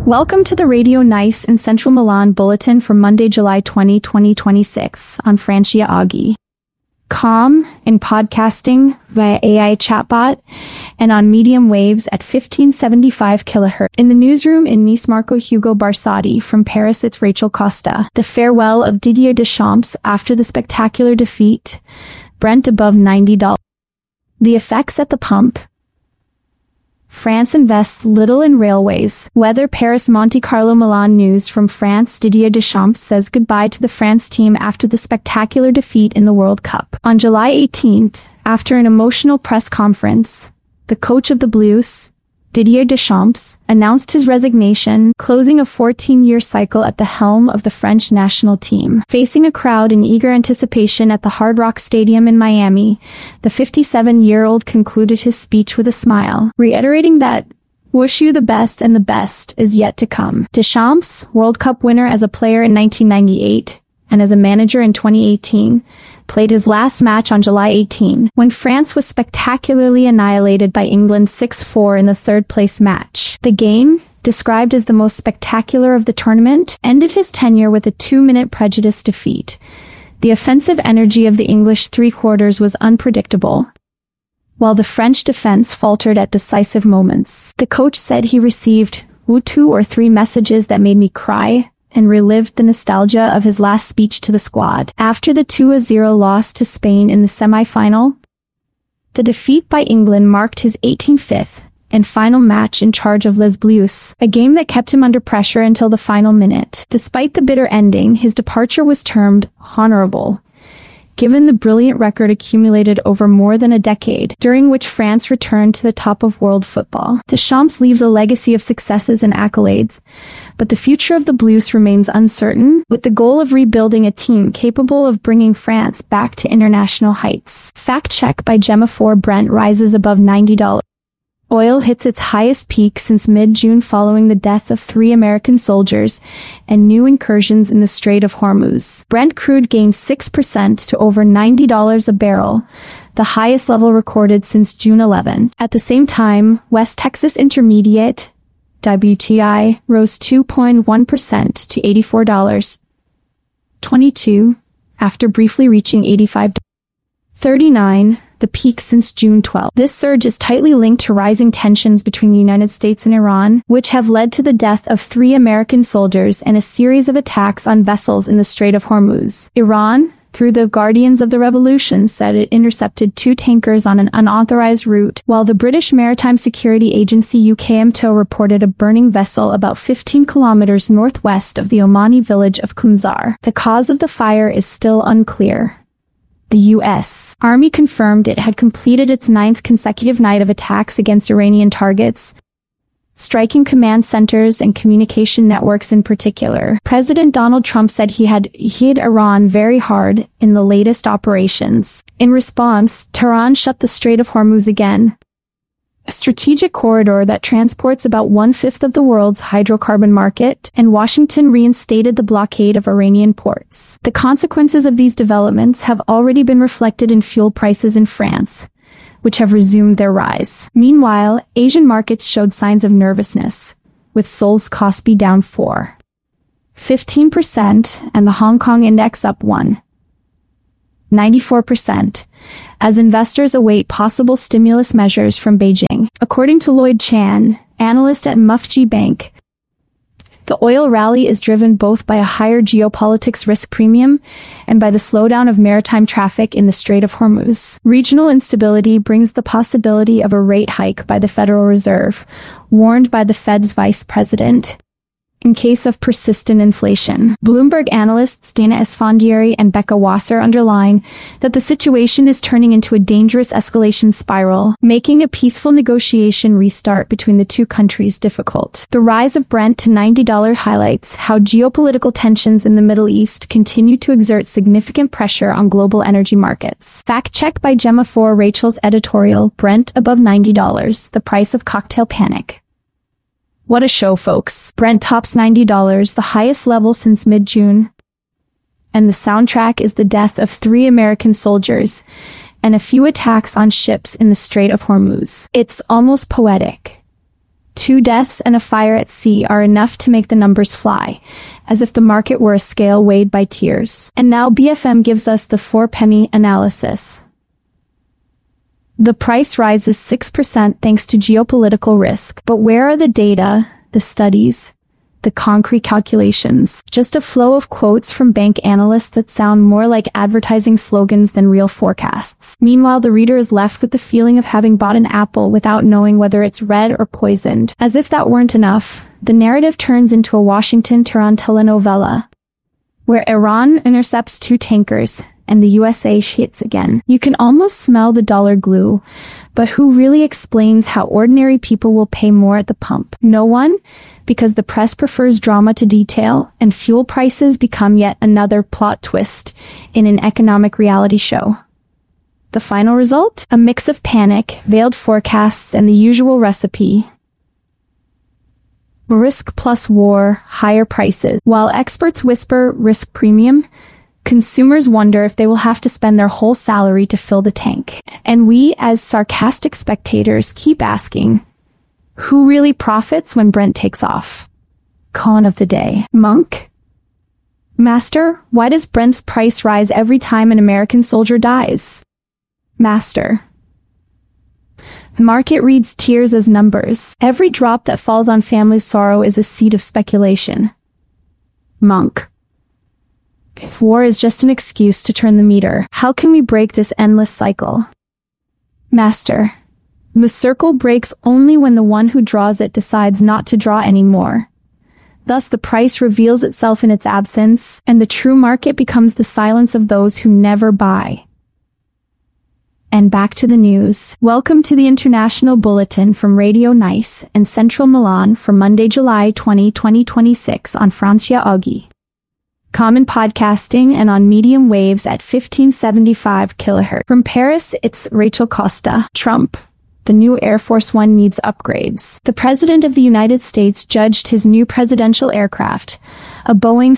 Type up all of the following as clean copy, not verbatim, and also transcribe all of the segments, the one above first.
Welcome to the Radio Nice in Central Milan Bulletin for Monday, July 20, 2026 on Francia.ag. Calm in podcasting via AI chatbot and on medium waves at 1575 kHz. In the newsroom in Nice, Marco Hugo Barsati. From Paris, it's Rachel Costa. The farewell of Didier Deschamps after the spectacular defeat. Brent above $90. The effects at the pump. France invests little in railways. Weather. Paris, Monte Carlo, Milan. News from France. Didier Deschamps says goodbye to the France team after the spectacular defeat in the World Cup. On July 18th, after an emotional press conference, the coach of the Blues, Didier Deschamps, announced his resignation, closing a 14-year cycle at the helm of the French national team. Facing a crowd in eager anticipation at the Hard Rock Stadium in Miami, the 57-year-old concluded his speech with a smile, reiterating that "Wish you the best and the best is yet to come." Deschamps, World Cup winner as a player in 1998 and as a manager in 2018, played his last match on July 18, when France was spectacularly annihilated by England 6-4 in the third-place match. The game, described as the most spectacular of the tournament, ended his tenure with a 2-minute prejudice defeat. The offensive energy of the English three-quarters was unpredictable, while the French defense faltered at decisive moments. The coach said he received 2 or 3 messages that made me cry, and relived the nostalgia of his last speech to the squad. After the 2-0 loss to Spain in the semi-final, the defeat by England marked his 85th and final match in charge of Les Bleus, a game that kept him under pressure until the final minute. Despite the bitter ending, his departure was termed honorable, given the brilliant record accumulated over more than a decade, during which France returned to the top of world football. Deschamps leaves a legacy of successes and accolades, but the future of the Blues remains uncertain, with the goal of rebuilding a team capable of bringing France back to international heights. Fact check by Gemma 4. Brent rises above $90. Oil hits its highest peak since mid-June following the death of 3 American soldiers and new incursions in the Strait of Hormuz. Brent crude gained 6% to over $90 a barrel, the highest level recorded since June 11. At the same time, West Texas Intermediate WTI rose 2.1% to $84.22 after briefly reaching $85.39. The peak since June 12. This surge is tightly linked to rising tensions between the United States and Iran, which have led to the death of 3 American soldiers and a series of attacks on vessels in the Strait of Hormuz. Iran, through the Guardians of the Revolution, said it intercepted 2 tankers on an unauthorized route, while the British Maritime Security Agency UKMTO reported a burning vessel about 15 kilometers northwest of the Omani village of Kunzar. The cause of the fire is still unclear. The U.S. Army confirmed it had completed its 9th consecutive night of attacks against Iranian targets, striking command centers and communication networks in particular. President Donald Trump said he had hit Iran very hard in the latest operations. In response, Tehran shut the Strait of Hormuz again, a strategic corridor that transports about 1/5 of the world's hydrocarbon market, and Washington reinstated the blockade of Iranian ports. The consequences of these developments have already been reflected in fuel prices in France, which have resumed their rise. Meanwhile, Asian markets showed signs of nervousness, with Seoul's Kospi down 4.15% and the Hong Kong index up 1.94%, as investors await possible stimulus measures from Beijing. According to Lloyd Chan, analyst at MUFG Bank, the oil rally is driven both by a higher geopolitics risk premium and by the slowdown of maritime traffic in the Strait of Hormuz. Regional instability brings the possibility of a rate hike by the Federal Reserve, warned by the Fed's vice president, in case of persistent inflation. Bloomberg analysts Dana Esfandiari and Becca Wasser underline that the situation is turning into a dangerous escalation spiral, making a peaceful negotiation restart between the two countries difficult. The rise of Brent to $90 highlights how geopolitical tensions in the Middle East continue to exert significant pressure on global energy markets. Fact check by Gemma 4. Rachel's editorial, Brent above $90, the price of cocktail panic. What a show, folks. Brent tops $90, the highest level since mid-June. And the soundtrack is the death of 3 American soldiers and a few attacks on ships in the Strait of Hormuz. It's almost poetic. 2 deaths and a fire at sea are enough to make the numbers fly, as if the market were a scale weighed by tears. And now BFM gives us the 4-penny analysis. The price rises 6% thanks to geopolitical risk. But where are the data, the studies, the concrete calculations? Just a flow of quotes from bank analysts that sound more like advertising slogans than real forecasts. Meanwhile, the reader is left with the feeling of having bought an apple without knowing whether it's red or poisoned. As if that weren't enough, the narrative turns into a Washington-Tehran telenovela, where Iran intercepts 2 tankers, and the USA hits again. You can almost smell the dollar glue, but who really explains how ordinary people will pay more at the pump? No one, because the press prefers drama to detail, and fuel prices become yet another plot twist in an economic reality show. The final result? A mix of panic, veiled forecasts, and the usual recipe. Risk plus war, higher prices. While experts whisper risk premium, consumers wonder if they will have to spend their whole salary to fill the tank. And we, as sarcastic spectators, keep asking, who really profits when Brent takes off? Con of the day. Monk? Master, why does Brent's price rise every time an American soldier dies? Master. The market reads tears as numbers. Every drop that falls on families' sorrow is a seed of speculation. Monk. If war is just an excuse to turn the meter, how can we break this endless cycle? Master. The circle breaks only when the one who draws it decides not to draw anymore. Thus the price reveals itself in its absence, and the true market becomes the silence of those who never buy. And back to the news. Welcome to the International Bulletin from Radio Nice and Central Milan for Monday, July 20, 2026 on Francia Augie. Common podcasting and on medium waves at 1575 kHz. From Paris, it's Rachel Costa. Trump. The new Air Force One needs upgrades. The President of the United States judged his new presidential aircraft, a Boeing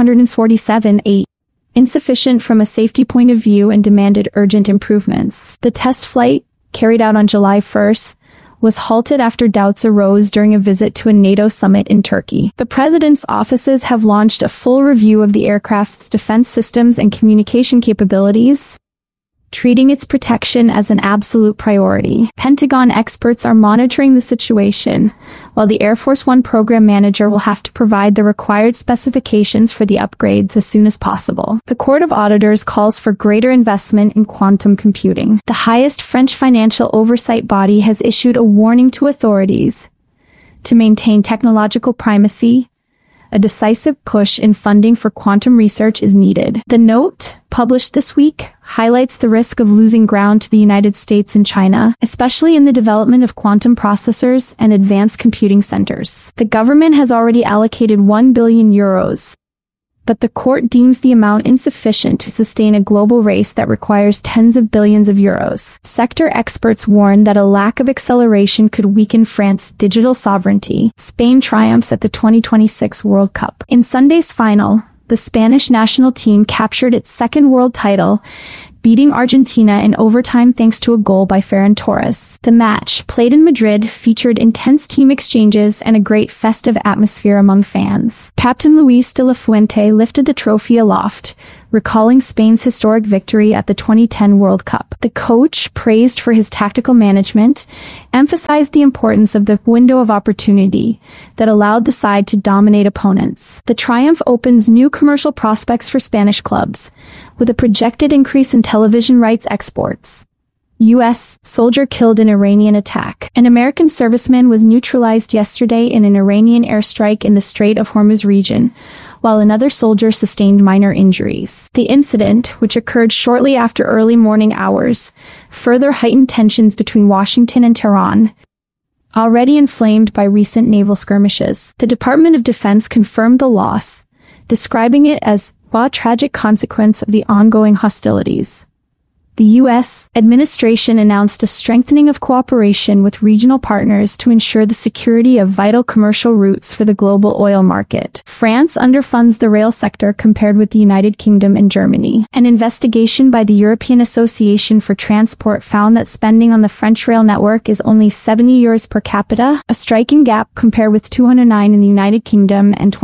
747-8, insufficient from a safety point of view and demanded urgent improvements. The test flight, carried out on July 1st, was halted after doubts arose during a visit to a NATO summit in Turkey. The president's offices have launched a full review of the aircraft's defense systems and communication capabilities, treating its protection as an absolute priority. Pentagon experts are monitoring the situation, while the Air Force One program manager will have to provide the required specifications for the upgrades as soon as possible. The Court of Auditors calls for greater investment in quantum computing. The highest French financial oversight body has issued a warning to authorities to maintain technological primacy. A decisive push in funding for quantum research is needed. The note, published this week, highlights the risk of losing ground to the United States and China, especially in the development of quantum processors and advanced computing centers. The government has already allocated €1 billion, but the court deems the amount insufficient to sustain a global race that requires tens of billions of euros. Sector experts warn that a lack of acceleration could weaken France's digital sovereignty. Spain triumphs at the 2026 World Cup. In Sunday's final, the Spanish national team captured its second world title, beating Argentina in overtime thanks to a goal by Ferran Torres. The match, played in Madrid, featured intense team exchanges and a great festive atmosphere among fans. Captain Luis de la Fuente lifted the trophy aloft, recalling Spain's historic victory at the 2010 World Cup. The coach, praised for his tactical management, emphasized the importance of the window of opportunity that allowed the side to dominate opponents. The triumph opens new commercial prospects for Spanish clubs, with a projected increase in television rights exports. U.S. soldier killed in Iranian attack. An American serviceman was neutralized yesterday in an Iranian airstrike in the Strait of Hormuz region, while another soldier sustained minor injuries. The incident, which occurred shortly after early morning hours, further heightened tensions between Washington and Tehran, already inflamed by recent naval skirmishes. The Department of Defense confirmed the loss, describing it as a tragic consequence of the ongoing hostilities. The U.S. administration announced a strengthening of cooperation with regional partners to ensure the security of vital commercial routes for the global oil market. France underfunds the rail sector compared with the United Kingdom and Germany. An investigation by the European Association for Transport found that spending on the French rail network is only 70 euros per capita, a striking gap compared with 209 in the United Kingdom and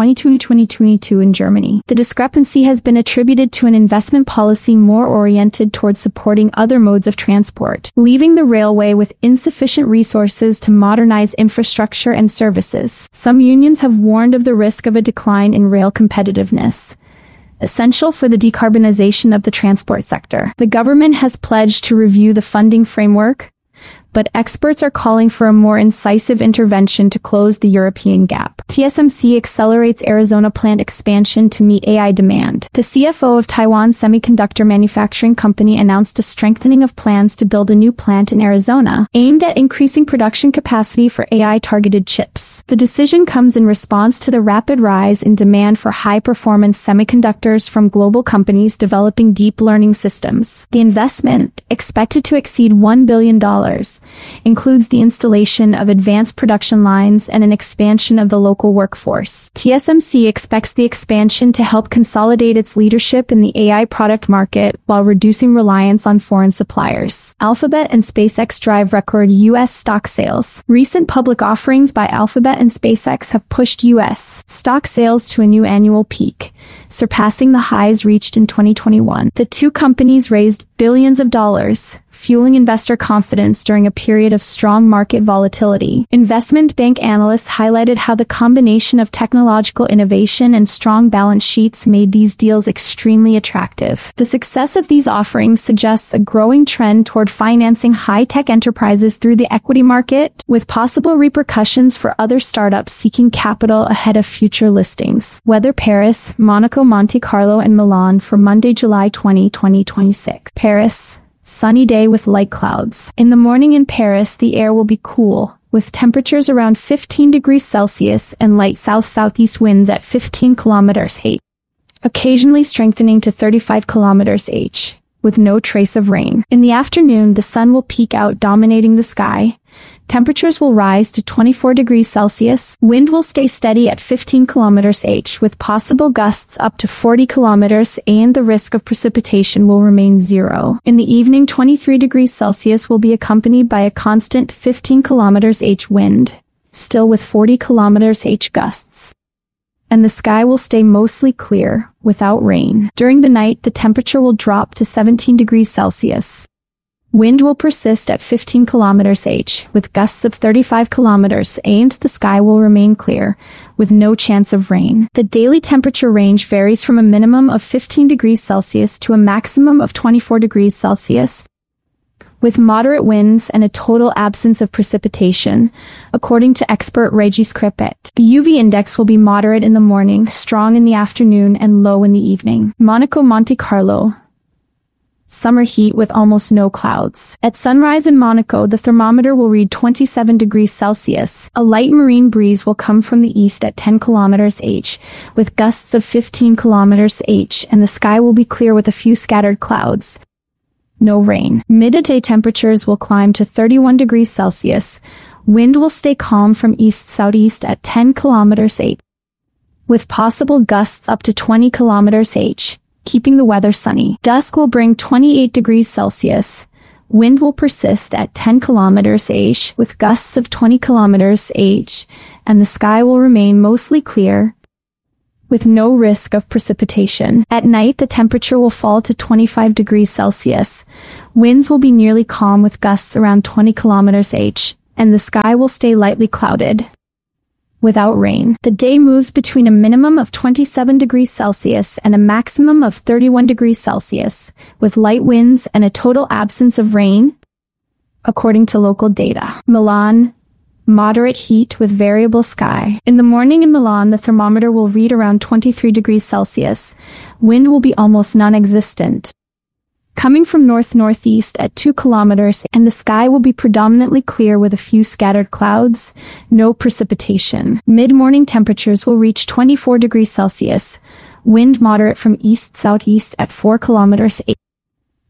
2022 in Germany. The discrepancy has been attributed to an investment policy more oriented towards supporting other modes of transport, leaving the railway with insufficient resources to modernize infrastructure and services. Some unions have warned of the risk of a decline in rail competitiveness, essential for the decarbonization of the transport sector. The government has pledged to review the funding framework, but experts are calling for a more incisive intervention to close the European gap. TSMC accelerates Arizona plant expansion to meet AI demand. The CFO of Taiwan Semiconductor Manufacturing Company announced a strengthening of plans to build a new plant in Arizona, aimed at increasing production capacity for AI-targeted chips. The decision comes in response to the rapid rise in demand for high-performance semiconductors from global companies developing deep learning systems. The investment, expected to exceed $1 billion, includes the installation of advanced production lines and an expansion of the local workforce. TSMC expects the expansion to help consolidate its leadership in the AI product market while reducing reliance on foreign suppliers. Alphabet and SpaceX drive record U.S. stock sales. Recent public offerings by Alphabet and SpaceX have pushed U.S. stock sales to a new annual peak, surpassing the highs reached in 2021. The two companies raised billions of dollars, fueling investor confidence during a period of strong market volatility. Investment bank analysts highlighted how the combination of technological innovation and strong balance sheets made these deals extremely attractive. The success of these offerings suggests a growing trend toward financing high-tech enterprises through the equity market, with possible repercussions for other startups seeking capital ahead of future listings. Weather: Paris, Monaco, Monte Carlo, and Milan for Monday, July 20, 2026. Paris. Sunny day with light clouds. In the morning in Paris, the air will be cool, with temperatures around 15 degrees Celsius and light south-southeast winds at 15 km/h, occasionally strengthening to 35 km/h, with no trace of rain. In the afternoon, the sun will peek out, dominating the sky. Temperatures will rise to 24 degrees Celsius. Wind will stay steady at 15 km/h, with possible gusts up to 40 km/h, and the risk of precipitation will remain 0. In the evening, 23 degrees Celsius will be accompanied by a constant 15 km/h wind, still with 40 km/h gusts. And the sky will stay mostly clear, without rain. During the night, the temperature will drop to 17 degrees Celsius. Wind will persist at 15 km/h, with gusts of 35 km/h, and the sky will remain clear, with no chance of rain. The daily temperature range varies from a minimum of 15 degrees Celsius to a maximum of 24 degrees Celsius, with moderate winds and a total absence of precipitation, according to expert Regis Crepet. The UV index will be moderate in the morning, strong in the afternoon, and low in the evening. Monaco, Monte Carlo. Summer heat with almost no clouds. At sunrise in Monaco, the thermometer will read 27 degrees Celsius. A light marine breeze will come from the east at 10 km/h, with gusts of 15 km/h, and the sky will be clear with a few scattered clouds. No rain. Midday temperatures will climb to 31 degrees Celsius. Wind will stay calm from east-southeast at 10 km/h, with possible gusts up to 20 km/h. Keeping the weather sunny. Dusk will bring 28 degrees Celsius. Wind will persist at 10 km/h, with gusts of 20 km/h, and the sky will remain mostly clear, with no risk of precipitation. At night, the temperature will fall to 25 degrees Celsius. Winds will be nearly calm with gusts around 20 km/h, and the sky will stay lightly clouded, without rain. The day moves between a minimum of 27 degrees Celsius and a maximum of 31 degrees Celsius, with light winds and a total absence of rain, according to local data. Milan. Moderate heat with variable sky. In the morning in Milan, the thermometer will read around 23 degrees Celsius. Wind will be almost non-existent, coming from north-northeast at 2 kilometers, and the sky will be predominantly clear with a few scattered clouds, no precipitation. Mid-morning temperatures will reach 24 degrees Celsius, wind moderate from east-southeast at 4 kilometers,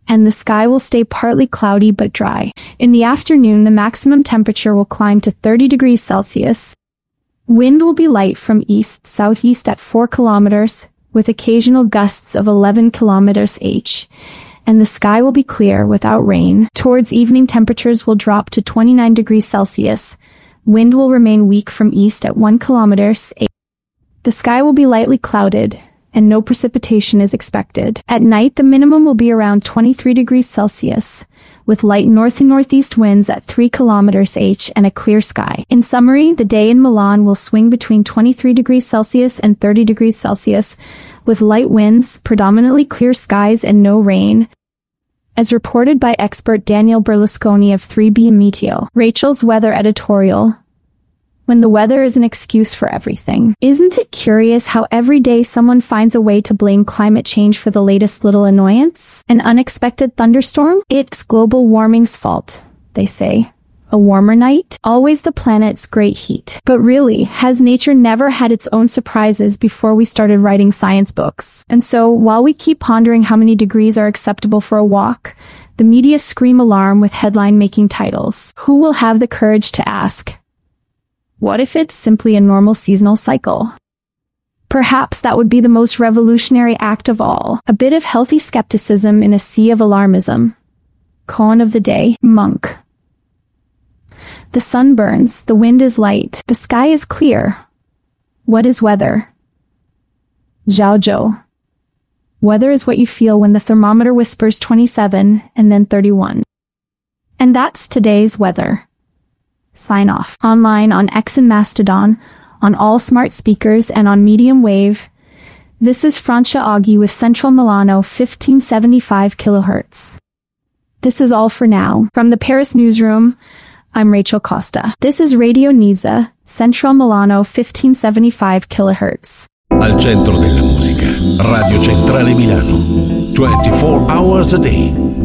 and the sky will stay partly cloudy but dry. In the afternoon, the maximum temperature will climb to 30 degrees Celsius. Wind will be light from east-southeast at 4 kilometers, with occasional gusts of 11 km/h, and the sky will be clear without rain. Towards evening, temperatures will drop to 29 degrees Celsius. Wind will remain weak from east at 1 km/h. The sky will be lightly clouded, and no precipitation is expected. At night, the minimum will be around 23 degrees Celsius, with light north and northeast winds at 3 km/h and a clear sky. In summary, the day in Milan will swing between 23 degrees Celsius and 30 degrees Celsius, with light winds, predominantly clear skies, and no rain, as reported by expert Daniel Berlusconi of 3B Meteo. Rachel's weather editorial. When the weather is an excuse for everything. Isn't it curious how every day someone finds a way to blame climate change for the latest little annoyance? An unexpected thunderstorm? It's global warming's fault, they say. A warmer night? Always the planet's great heat. But really, has nature never had its own surprises before we started writing science books? And so, while we keep pondering how many degrees are acceptable for a walk, the media scream alarm with headline-making titles. Who will have the courage to ask, what if it's simply a normal seasonal cycle? Perhaps that would be the most revolutionary act of all. A bit of healthy skepticism in a sea of alarmism. Koan of the day, monk. The sun burns, the wind is light, the sky is clear. What is weather? Zhao Zhou. Weather is what you feel when the thermometer whispers 27 and then 31. And that's today's weather. Sign off. Online on X and Mastodon, on all smart speakers, and on medium wave. This is Francia Aghi with Central Milano 1575 kHz. This is all for now. From the Paris newsroom, I'm Rachel Costa. This is Radio Nisa, Central Milano 1575 kHz. Al centro della musica, Radio Centrale Milano, 24 hours a day.